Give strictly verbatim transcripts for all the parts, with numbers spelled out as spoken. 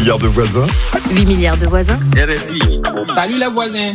milliards de voisins. huit milliards de voisins. R F I. Salut les voisins.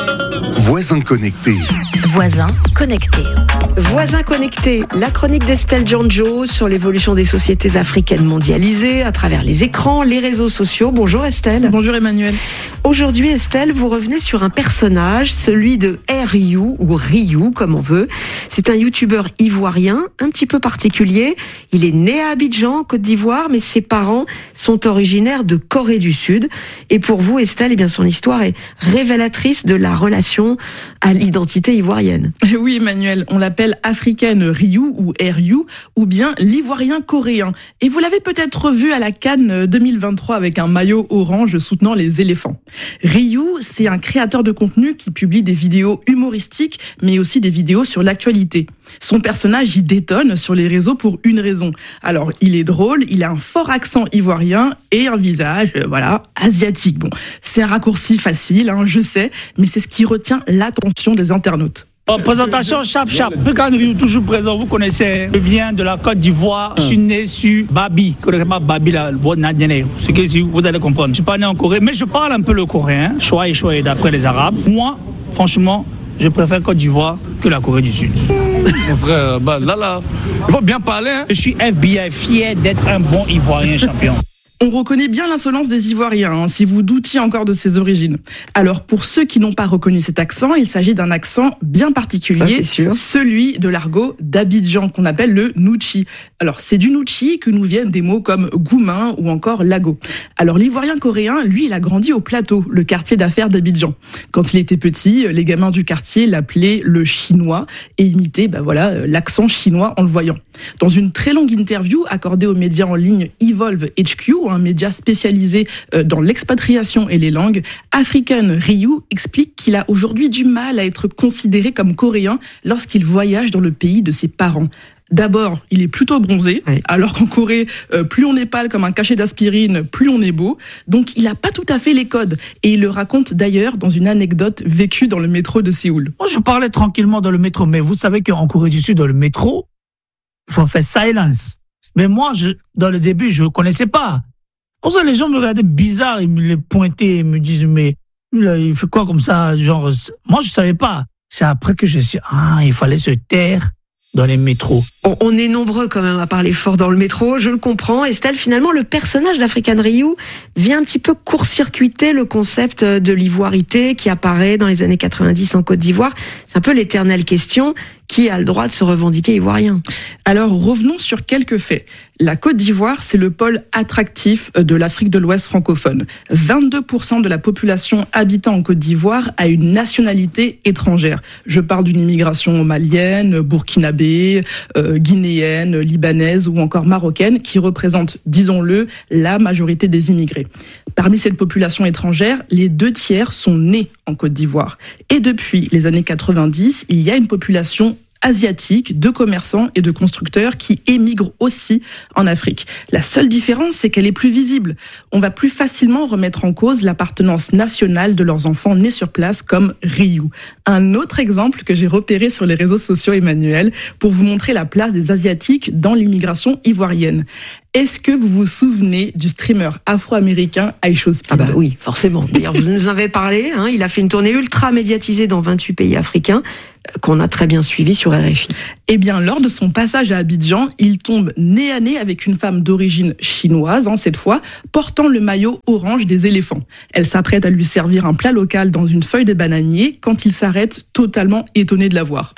Voisins connectés. Voisins connectés. Voisins connectés, la chronique d'Estelle Djanjo sur l'évolution des sociétés africaines mondialisées à travers les écrans, les réseaux sociaux. Bonjour Estelle. Bonjour Emmanuel. Aujourd'hui Estelle, vous revenez sur un personnage, celui de Ryu ou Ryu comme on veut. C'est un youtubeur ivoirien un petit peu particulier. Il est né à Abidjan, en Côte d'Ivoire, mais ses parents sont originaires de Corée du Sud. Et pour vous Estelle, eh bien son histoire est révélatrice de la relation à l'identité ivoirienne. Oui Emmanuel, on l'appelle africaine Ryu ou Ryu ou bien l'ivoirien coréen. Et vous l'avez peut-être vu à la Cannes deux mille vingt-trois avec un maillot orange soutenant les éléphants. Ryu, c'est un créateur de contenu qui publie des vidéos humoristiques mais aussi des vidéos sur l'actualité. Son personnage, il détonne sur les réseaux pour une raison. Alors, il est drôle, il a un fort accent ivoirien et un visage, euh, voilà, asiatique. Bon, c'est un raccourci facile, hein, je sais, mais c'est ce qui retient l'attention des internautes. Oh, présentation Chap Chap. Pekan Ryu, toujours présent, vous connaissez. Je viens de la Côte d'Ivoire. Je suis né sur Babi. Vous connaissez pas Babi, là, votre Nadienne. Ce que si vous allez comprendre. Je suis pas né en Corée, mais je parle un peu le coréen. Choix et choix d'après les Arabes. Moi, franchement, je préfère Côte d'Ivoire que la Corée du Sud. Mon frère, bah, là, là, il faut bien parler. Hein. Je suis F B I, fier d'être un bon Ivoirien champion. On reconnaît bien l'insolence des Ivoiriens, hein, si vous doutiez encore de ses origines. Alors, pour ceux qui n'ont pas reconnu cet accent, il s'agit d'un accent bien particulier, Ça, celui de l'argot d'Abidjan, qu'on appelle le Nuchi. Alors, c'est du Nuchi que nous viennent des mots comme goumin ou encore lago. Alors, l'Ivoirien coréen, lui, il a grandi au Plateau, le quartier d'affaires d'Abidjan. Quand il était petit, les gamins du quartier l'appelaient le chinois et imitaient, bah voilà, l'accent chinois en le voyant. Dans une très longue interview accordée aux médias en ligne Evolve H Q, un média spécialisé dans l'expatriation et les langues, African Ryu explique qu'il a aujourd'hui du mal à être considéré comme coréen lorsqu'il voyage dans le pays de ses parents. D'abord, il est plutôt bronzé, oui. Alors qu'en Corée, euh, plus on est pâle comme un cachet d'aspirine, plus on est beau. Donc, il n'a pas tout à fait les codes. Et il le raconte d'ailleurs dans une anecdote vécue dans le métro de Séoul. Moi, je parlais tranquillement dans le métro, mais vous savez qu'en Corée du Sud, dans le métro, il faut faire silence. Mais moi, je, dans le début, je ne connaissais pas. Pour ça, les gens me regardaient bizarre, ils me les pointaient, ils me disent, mais là, il fait quoi comme ça, genre, moi, je savais pas. C'est après que je suis, ah, il fallait se taire dans les métros. On, on est nombreux quand même à parler fort dans le métro, je le comprends. Estelle, finalement, le personnage d'African Ryu vient un petit peu court-circuiter le concept de l'ivoirité qui apparaît dans les années quatre-vingt-dix en Côte d'Ivoire. C'est un peu l'éternelle question. Qui a le droit de se revendiquer ivoirien? Alors, revenons sur quelques faits. La Côte d'Ivoire, c'est le pôle attractif de l'Afrique de l'Ouest francophone. vingt-deux pour cent de la population habitant en Côte d'Ivoire a une nationalité étrangère. Je parle d'une immigration malienne, burkinabé, euh, guinéenne, libanaise ou encore marocaine qui représente, disons-le, la majorité des immigrés. Parmi cette population étrangère, les deux tiers sont nés en Côte d'Ivoire. Et depuis les années quatre-vingt-dix, il y a une population asiatiques, de commerçants et de constructeurs qui émigrent aussi en Afrique. La seule différence, c'est qu'elle est plus visible. On va plus facilement remettre en cause l'appartenance nationale de leurs enfants nés sur place comme Ryu. Un autre exemple que j'ai repéré sur les réseaux sociaux, Emmanuel, pour vous montrer la place des Asiatiques dans l'immigration ivoirienne. Est-ce que vous vous souvenez du streamer afro-américain iShowSpeed? Ah bah oui, forcément. D'ailleurs, vous nous en avez parlé. Hein, il a fait une tournée ultra médiatisée dans vingt-huit pays africains qu'on a très bien suivi sur R F I. Eh bien, lors de son passage à Abidjan, il tombe nez à nez avec une femme d'origine chinoise, hein, cette fois, portant le maillot orange des éléphants. Elle s'apprête à lui servir un plat local dans une feuille de bananier quand il s'arrête, totalement étonné de la voir.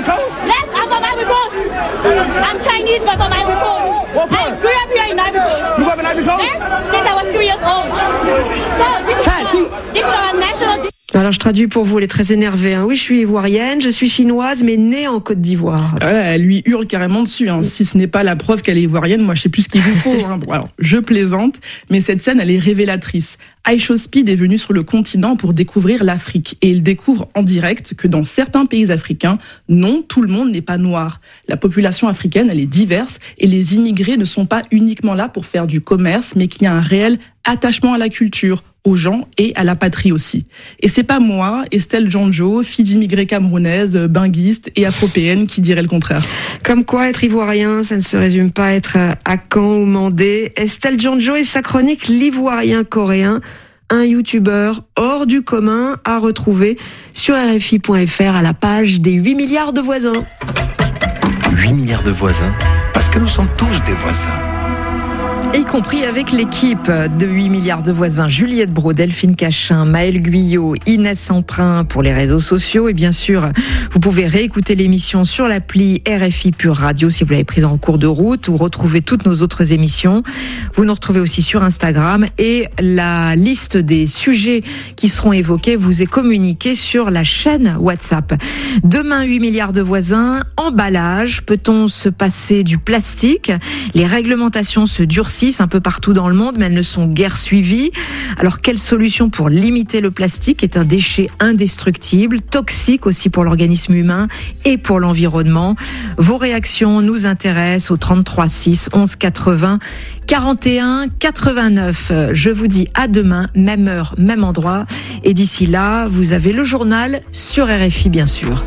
I'm Chinese, but from Ivory Coast. I grew up here in Ivory Coast. You grew up in Ivory Coast? Yes, since I was two years old. So this is our, this is our national. Alors je traduis pour vous, elle est très énervée. Hein. Oui, je suis ivoirienne, je suis chinoise, mais née en Côte d'Ivoire. Voilà, elle lui hurle carrément dessus. Hein. Si ce n'est pas la preuve qu'elle est ivoirienne, moi je sais plus ce qu'il vous faut. Hein. Bon, alors, je plaisante, mais cette scène, elle est révélatrice. iShowSpeed est venu sur le continent pour découvrir l'Afrique. Et il découvre en direct que dans certains pays africains, non, tout le monde n'est pas noir. La population africaine, elle est diverse et les immigrés ne sont pas uniquement là pour faire du commerce, mais qu'il y a un réel attachement à la culture, aux gens et à la patrie aussi. Et c'est pas moi, Estelle Djanjo, fille d'immigrés camerounaise, binguiste et afropéenne qui dirait le contraire. Comme quoi, être ivoirien, ça ne se résume pas à être à Caen ou Mandé. Estelle Djanjo et sa chronique L'ivoirien coréen, un youtubeur hors du commun à retrouver sur R F I point F R à la page des huit milliards de voisins. huit milliards de voisins, parce que nous sommes tous des voisins. Y compris avec l'équipe de huit milliards de voisins, Juliette Brault, Delphine Cachin, Maëlle Guyot, Inès Emprunt pour les réseaux sociaux. Et bien sûr, vous pouvez réécouter l'émission sur l'appli R F I Pure Radio si vous l'avez prise en cours de route ou retrouver toutes nos autres émissions. Vous nous retrouvez aussi sur Instagram et la liste des sujets qui seront évoqués vous est communiquée sur la chaîne WhatsApp. Demain, huit milliards de voisins, emballage. Peut-on se passer du plastique? Les réglementations se durcissent un peu partout dans le monde, mais elles ne sont guère suivies. Alors, quelle solution pour limiter le plastique, qui est un déchet indestructible, toxique aussi pour l'organisme humain et pour l'environnement? Vos réactions nous intéressent au trente-trois six onze quatre-vingts quarante et un quatre-vingt-neuf. Je vous dis à demain, même heure, même endroit. Et d'ici là, vous avez le journal sur R F I, bien sûr.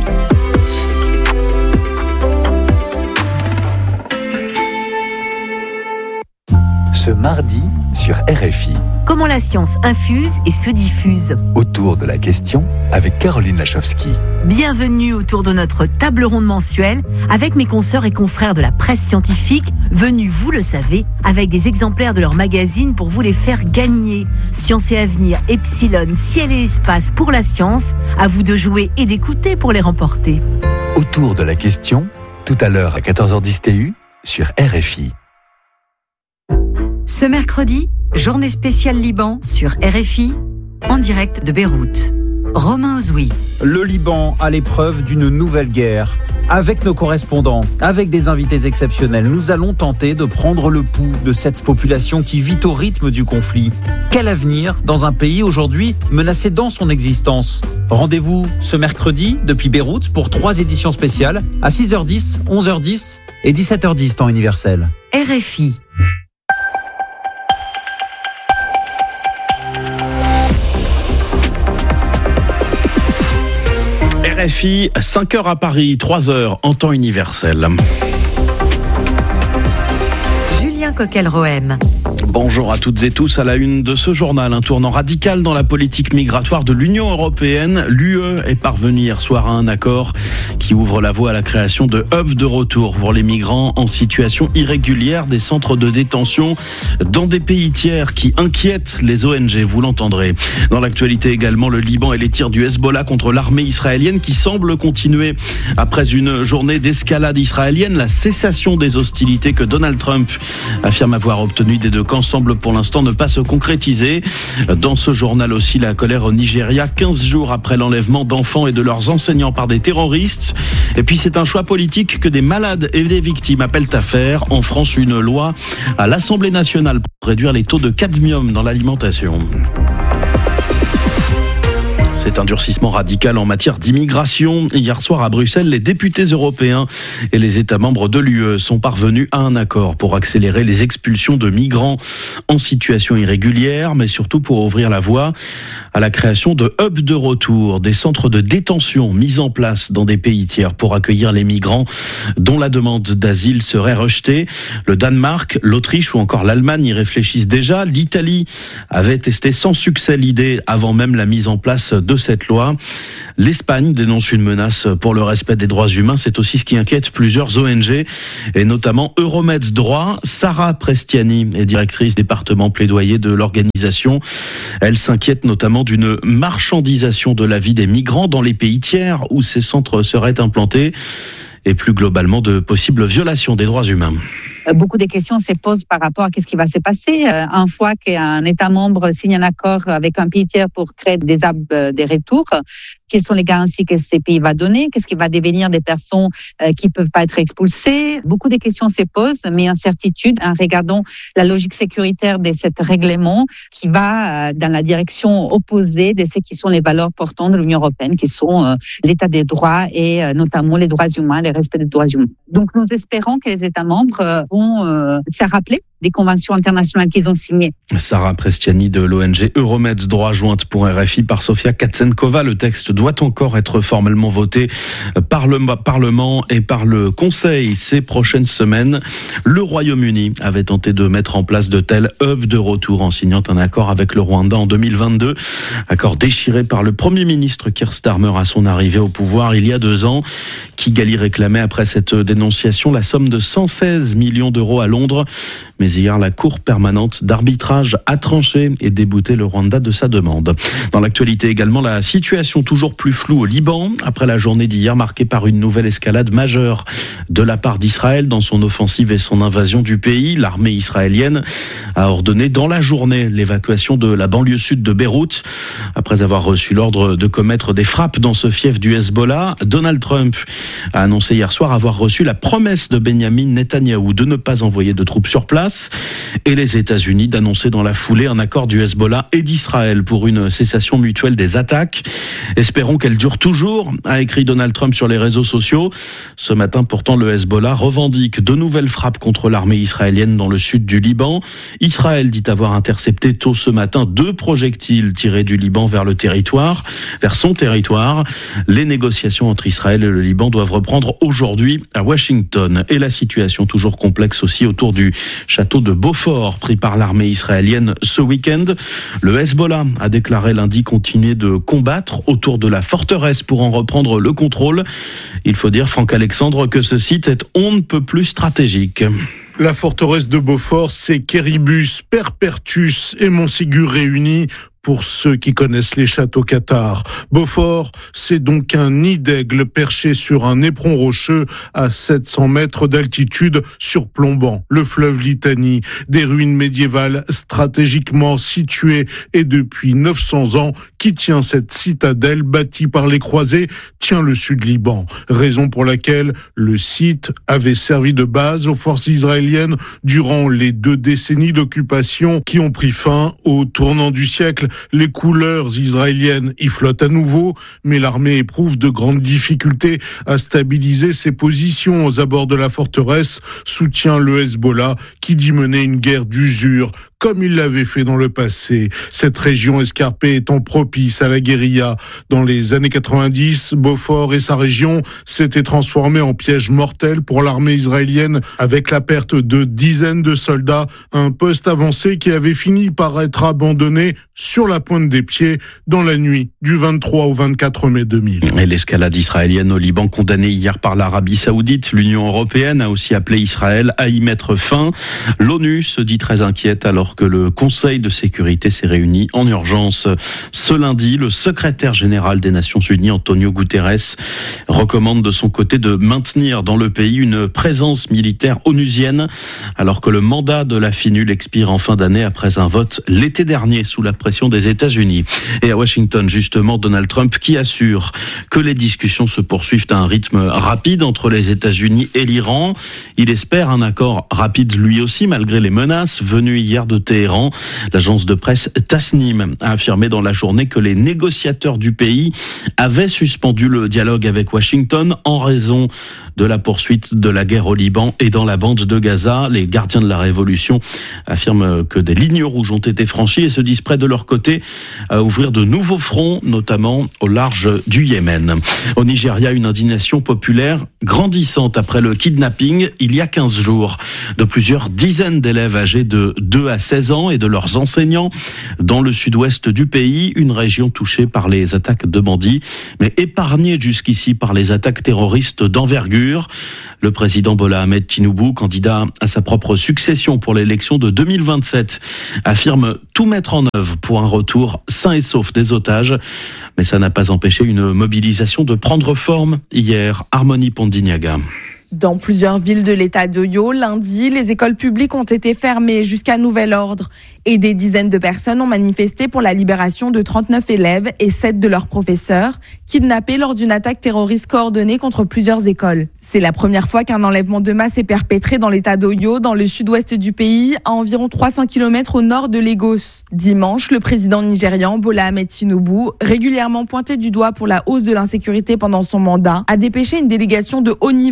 Ce mardi sur R F I. Comment la science infuse et se diffuse. Autour de la question avec Caroline Lachowski. Bienvenue autour de notre table ronde mensuelle avec mes consoeurs et confrères de la presse scientifique, venus, vous le savez, avec des exemplaires de leur magazine pour vous les faire gagner. Science et Avenir, Epsilon, Ciel et Espace pour la science, à vous de jouer et d'écouter pour les remporter. Autour de la question, tout à l'heure à quatorze heures dix T U sur R F I. Ce mercredi, journée spéciale Liban sur R F I, en direct de Beyrouth. Romain Ozoui. Le Liban à l'épreuve d'une nouvelle guerre. Avec nos correspondants, avec des invités exceptionnels, nous allons tenter de prendre le pouls de cette population qui vit au rythme du conflit. Quel avenir dans un pays aujourd'hui menacé dans son existence? Rendez-vous ce mercredi depuis Beyrouth pour trois éditions spéciales à six heures dix, onze heures dix et dix-sept heures dix temps universel. R F I. R F I, cinq heures à Paris, trois heures en temps universel. Julien Coquel-Rohem. Bonjour à toutes et tous. À la une de ce journal, un tournant radical dans la politique migratoire de l'Union européenne. L'U E est parvenue hier soir à un accord qui ouvre la voie à la création de hubs de retour pour les migrants en situation irrégulière, des centres de détention dans des pays tiers qui inquiètent les O N G, vous l'entendrez. Dans l'actualité également, le Liban et les tirs du Hezbollah contre l'armée israélienne qui semblent continuer après une journée d'escalade israélienne. La cessation des hostilités que Donald Trump affirme avoir obtenue des deux camps semble pour l'instant ne pas se concrétiser. Dans ce journal aussi, la colère au Nigeria, quinze jours après l'enlèvement d'enfants et de leurs enseignants par des terroristes. Et puis c'est un choix politique que des malades et des victimes appellent à faire. En France, une loi à l'Assemblée nationale pour réduire les taux de cadmium dans l'alimentation. C'est un durcissement radical en matière d'immigration. Hier soir à Bruxelles, les députés européens et les États membres de l'U E sont parvenus à un accord pour accélérer les expulsions de migrants en situation irrégulière, mais surtout pour ouvrir la voie à la création de hubs de retour, des centres de détention mis en place dans des pays tiers pour accueillir les migrants dont la demande d'asile serait rejetée. Le Danemark, l'Autriche ou encore l'Allemagne y réfléchissent déjà. L'Italie avait testé sans succès l'idée avant même la mise en place de cette loi. L'Espagne dénonce une menace pour le respect des droits humains. C'est aussi ce qui inquiète plusieurs O N G et notamment Euromed Droit. Sarah Prestiani est directrice département plaidoyer de l'organisation. Elle s'inquiète notamment d'une marchandisation de la vie des migrants dans les pays tiers où ces centres seraient implantés et plus globalement de possibles violations des droits humains. Beaucoup de questions se posent par rapport à ce qui va se passer une fois qu'un État membre signe un accord avec un pays tiers pour créer des hubs de retour. Quelles sont les garanties que ces pays vont donner? Qu'est-ce qui va devenir des personnes qui ne peuvent pas être expulsées? Beaucoup de questions se posent, mais incertitude en regardant la logique sécuritaire de ce règlement qui va dans la direction opposée de ce qui sont les valeurs portantes de l'Union européenne, qui sont l'état des droits et notamment les droits humains, le respect des droits humains. Donc nous espérons que les États membres vont se rappeler des conventions internationales qu'ils ont signées. Sarah Prestiani de l'O N G Euromed, droit, jointe pour R F I par Sofia Katsenkova. Le texte doit encore être formellement voté par le Parlement et par le Conseil ces prochaines semaines. Le Royaume-Uni avait tenté de mettre en place de tels hubs de retour en signant un accord avec le Rwanda en deux mille vingt-deux. Accord déchiré par le Premier ministre Keir Starmer à son arrivée au pouvoir il y a deux ans. Kigali réclamait après cette dénonciation la somme de cent seize millions d'euros à Londres. Mais hier, la Cour permanente d'arbitrage a tranché et débouté le Rwanda de sa demande. Dans l'actualité également, la situation toujours plus floue au Liban, après la journée d'hier marquée par une nouvelle escalade majeure de la part d'Israël dans son offensive et son invasion du pays. L'armée israélienne a ordonné dans la journée l'évacuation de la banlieue sud de Beyrouth. Après avoir reçu l'ordre de commettre des frappes dans ce fief du Hezbollah, Donald Trump a annoncé hier soir avoir reçu la promesse de Benjamin Netanyahou de ne pas envoyer de troupes sur place et les États-Unis d'annoncer dans la foulée un accord du Hezbollah et d'Israël pour une cessation mutuelle des attaques. Espérons qu'elle dure toujours, a écrit Donald Trump sur les réseaux sociaux. Ce matin, pourtant, le Hezbollah revendique de nouvelles frappes contre l'armée israélienne dans le sud du Liban. Israël dit avoir intercepté tôt ce matin deux projectiles tirés du Liban vers le territoire, vers son territoire. Les négociations entre Israël et le Liban doivent reprendre aujourd'hui à Washington. Et la situation toujours complexe aussi autour du château de Beaufort, pris par l'armée israélienne ce week-end. Le Hezbollah a déclaré lundi continuer de combattre autour de la forteresse pour en reprendre le contrôle. Il faut dire, Franck Alexandre, que ce site est on ne peut plus stratégique. La forteresse de Beaufort, c'est Quéribus, Perpertus et Montségur réunis. Pour ceux qui connaissent les châteaux cathares. Beaufort, c'est donc un nid d'aigle perché sur un éperon rocheux à sept cents mètres d'altitude surplombant le fleuve Litanie. Des ruines médiévales stratégiquement situées et depuis neuf cents ans qui tient cette citadelle bâtie par les croisés tient le sud Liban. Raison pour laquelle le site avait servi de base aux forces israéliennes durant les deux décennies d'occupation qui ont pris fin au tournant du siècle. Les couleurs israéliennes y flottent à nouveau, mais l'armée éprouve de grandes difficultés à stabiliser ses positions aux abords de la forteresse, soutient le Hezbollah qui dit mener une guerre d'usure comme il l'avait fait dans le passé. Cette région escarpée étant propice à la guérilla. Dans les années quatre-vingt-dix, Beaufort et sa région s'étaient transformés en piège mortel pour l'armée israélienne avec la perte de dizaines de soldats, un poste avancé qui avait fini par être abandonné sur la pointe des pieds dans la nuit du vingt-trois au vingt-quatre mai deux mille. Et l'escalade israélienne au Liban condamnée hier par l'Arabie Saoudite, l'Union européenne a aussi appelé Israël à y mettre fin. L'ONU se dit très inquiète alors que le Conseil de sécurité s'est réuni en urgence. Ce lundi, le secrétaire général des Nations Unies, Antonio Guterres, recommande de son côté de maintenir dans le pays une présence militaire onusienne alors que le mandat de la FINUL expire en fin d'année après un vote l'été dernier sous la pression des États-Unis. Et à Washington, justement, Donald Trump qui assure que les discussions se poursuivent à un rythme rapide entre les États-Unis et l'Iran. Il espère un accord rapide lui aussi, malgré les menaces venues hier de Téhéran. L'agence de presse Tasnim a affirmé dans la journée que les négociateurs du pays avaient suspendu le dialogue avec Washington en raison de la poursuite de la guerre au Liban et dans la bande de Gaza. Les gardiens de la révolution affirment que des lignes rouges ont été franchies et se disent prêts de leur côté à ouvrir de nouveaux fronts, notamment au large du Yémen. Au Nigeria, une indignation populaire grandissante après le kidnapping il y a quinze jours de plusieurs dizaines d'élèves âgés de deux à seize ans et de leurs enseignants dans le sud-ouest du pays, une région touchée par les attaques de bandits, mais épargnée jusqu'ici par les attaques terroristes d'envergure. Le président Bola Ahmed Tinubu, candidat à sa propre succession pour l'élection de deux mille vingt-sept, affirme tout mettre en œuvre pour un retour sain et sauf des otages. Mais ça n'a pas empêché une mobilisation de prendre forme hier. Harmonie Pondignaga. Dans plusieurs villes de l'état d'Oyo, lundi, les écoles publiques ont été fermées jusqu'à nouvel ordre et des dizaines de personnes ont manifesté pour la libération de trente-neuf élèves et sept de leurs professeurs kidnappés lors d'une attaque terroriste coordonnée contre plusieurs écoles. C'est la première fois qu'un enlèvement de masse est perpétré dans l'état d'Oyo, dans le sud-ouest du pays, à environ trois cents kilomètres au nord de Lagos. Dimanche, le président nigérian Bola Ahmed Tinubu, régulièrement pointé du doigt pour la hausse de l'insécurité pendant son mandat, a dépêché une délégation de haut niveau composée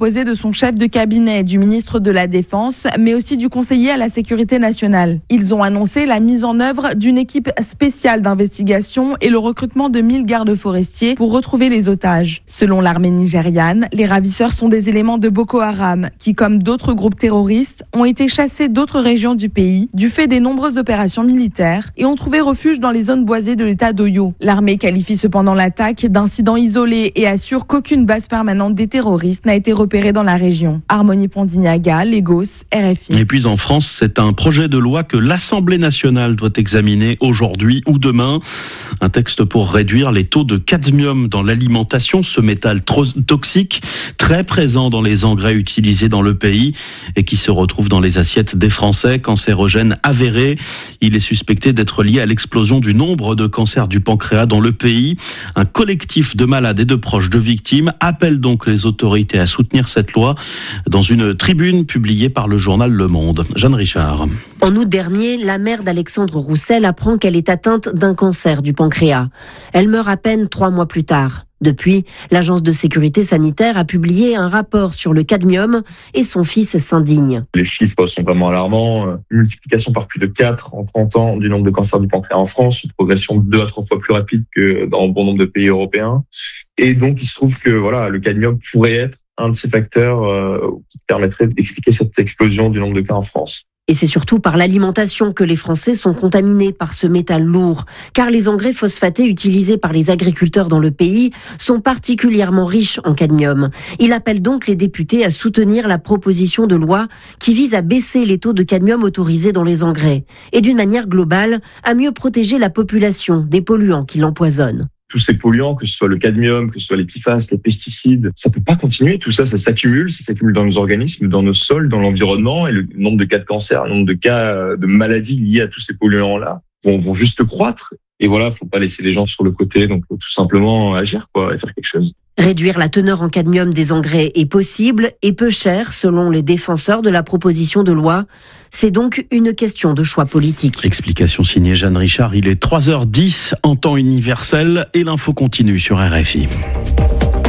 composé de son chef de cabinet, du ministre de la Défense, mais aussi du conseiller à la sécurité nationale. Ils ont annoncé la mise en œuvre d'une équipe spéciale d'investigation et le recrutement de mille gardes forestiers pour retrouver les otages. Selon l'armée nigériane, les ravisseurs sont des éléments de Boko Haram qui, comme d'autres groupes terroristes, ont été chassés d'autres régions du pays du fait des nombreuses opérations militaires et ont trouvé refuge dans les zones boisées de l'état d'Oyo. L'armée qualifie cependant l'attaque d'incident isolé et assure qu'aucune base permanente des terroristes n'a été repérée dans la région. Harmonie Pondignaga, Lagos, R F I. Et puis en France, c'est un projet de loi que l'Assemblée nationale doit examiner aujourd'hui ou demain. Un texte pour réduire les taux de cadmium dans l'alimentation, ce métal trop toxique, très présent dans les engrais utilisés dans le pays et qui se retrouve dans les assiettes des Français, cancérogène avéré. Il est suspecté d'être lié à l'explosion du nombre de cancers du pancréas dans le pays. Un collectif de malades et de proches de victimes appelle donc les autorités à soutenir cette loi dans une tribune publiée par le journal Le Monde. Jeanne Richard. En août dernier, la mère d'Alexandre Roussel apprend qu'elle est atteinte d'un cancer du pancréas. Elle meurt à peine trois mois plus tard. Depuis, l'Agence de sécurité sanitaire a publié un rapport sur le cadmium et son fils s'indigne. Les chiffres sont vraiment alarmants. Une multiplication par plus de quatre en trente ans du nombre de cancers du pancréas en France, une progression deux à trois fois plus rapide que dans bon nombre de pays européens. Et donc, il se trouve que voilà, le cadmium pourrait être un de ces facteurs euh, qui permettrait d'expliquer cette explosion du nombre de cas en France. Et c'est surtout par l'alimentation que les Français sont contaminés par ce métal lourd, car les engrais phosphatés utilisés par les agriculteurs dans le pays sont particulièrement riches en cadmium. Il appelle donc les députés à soutenir la proposition de loi qui vise à baisser les taux de cadmium autorisés dans les engrais et d'une manière globale à mieux protéger la population des polluants qui l'empoisonnent. Tous ces polluants, que ce soit le cadmium, que ce soit les P F A S, les pesticides, ça peut pas continuer. Tout ça, ça s'accumule, ça s'accumule dans nos organismes, dans nos sols, dans l'environnement, et le nombre de cas de cancer, le nombre de cas de maladies liées à tous ces polluants-là vont, vont juste croître. Et voilà, faut pas laisser les gens sur le côté, donc faut tout simplement agir, quoi, et faire quelque chose. Réduire la teneur en cadmium des engrais est possible et peu cher, selon les défenseurs de la proposition de loi. C'est donc une question de choix politique. Explication signée Jeanne Richard. Il est trois heures dix en temps universel et l'info continue sur R F I.